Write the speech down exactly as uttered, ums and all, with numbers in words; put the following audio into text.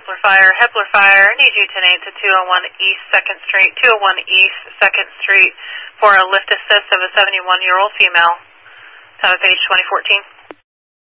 Hepler Fire. Hepler Fire, I need you to name to two oh one East second Street, two oh one East second Street for a lift assist of a seventy-one-year-old female. Time of page twenty fourteen.